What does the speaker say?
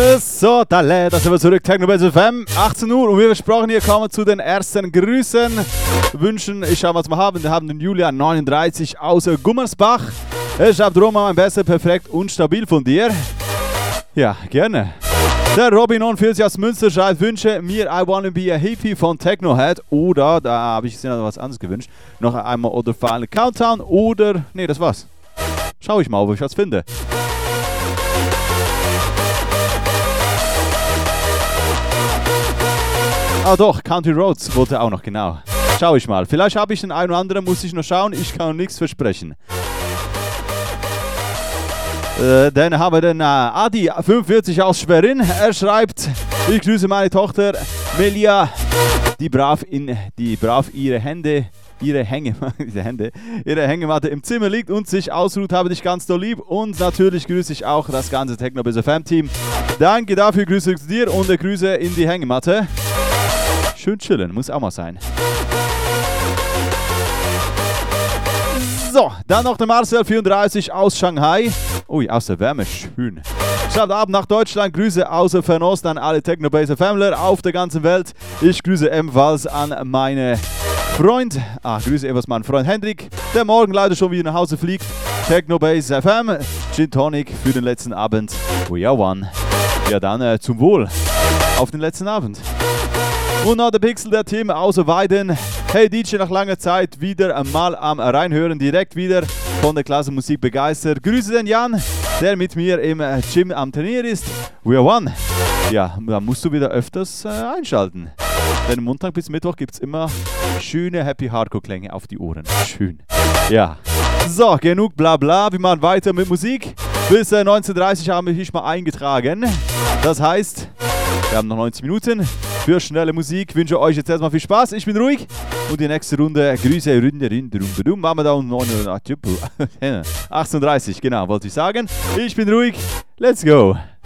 So, da sind wir zurück, Technobase FM, 18 Uhr und wie versprochen, hier kommen wir zu den ersten Grüßen. Wünschen, ich schau, was wir haben. Wir haben den Julian 39 aus Gummersbach. Er schreibt, Roman, mein Besser, perfekt und stabil von dir. Ja, gerne. Der Robin 49 aus Münster schreibt, wünsche mir I Wanna Be a Hippie von Technohead oder, da habe ich noch was anderes gewünscht, noch einmal oder Final Countdown oder, nee, das war's. Schau ich mal, ob ich was finde. Ah doch, Country Roads wollte auch noch, genau. Schau ich mal. Vielleicht habe ich den einen oder anderen, muss ich noch schauen. Ich kann nichts versprechen. Dann haben wir den Adi 45 aus Schwerin. Er schreibt, ich grüße meine Tochter Melia, die brav ihre Hängematte im Zimmer liegt und sich ausruht, habe dich ganz doll lieb. Und natürlich grüße ich auch das ganze Technobase FM Team. Danke dafür, Grüße zu dir und Grüße in die Hängematte. Schön chillen, muss auch mal sein. So, dann noch der Marcel 34 aus Shanghai. Ui, aus der Wärme, schön. Schaut ab nach Deutschland, Grüße aus Fernost an alle Technobase Family auf der ganzen Welt. Ich grüße ebenfalls an meine Freund, grüße ebenfalls meinen Freund Hendrik, der morgen leider schon wieder nach Hause fliegt. Technobase FM, Gin Tonic für den letzten Abend. We are one. Ja dann zum Wohl auf den letzten Abend. Und noch der Pixel, der Tim aus Weiden. Hey DJ, nach langer Zeit wieder mal am Reinhören, direkt wieder von der Klasse Musik begeistert. Grüße den Jan, der mit mir im Gym am Trainieren ist. We are one. Ja, da musst du wieder öfters einschalten. Denn Montag bis Mittwoch gibt es immer schöne Happy Hardcore Klänge auf die Ohren. Schön. Ja. So, genug bla bla. Wir machen weiter mit Musik. Bis 19:30 habe ich mal eingetragen. Das heißt, wir haben noch 90 Minuten für schnelle Musik. Ich wünsche euch jetzt erstmal viel Spaß. Ich bin ruhig. Und die nächste Runde, Grüße, machen wir da um 18:30, genau, wollte ich sagen. Ich bin ruhig. Let's go.